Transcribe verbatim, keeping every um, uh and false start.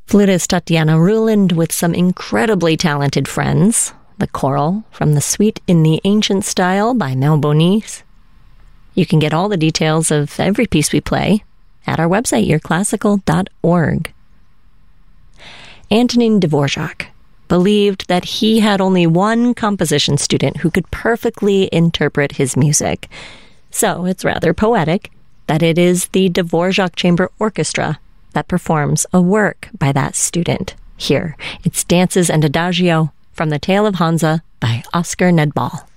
Flutist Tatiana Ruland with some incredibly talented friends. The choral from the Suite in the Ancient Style by Mel Bonis. You can get all the details of every piece we play at our website, your classical dot org. Antonin Dvorak believed that he had only one composition student who could perfectly interpret his music. So it's rather poetic that it is the Dvorak Chamber Orchestra that performs a work by that student. Here, it's Dances and Adagio from The Tale of Hansa by Oscar Nedball.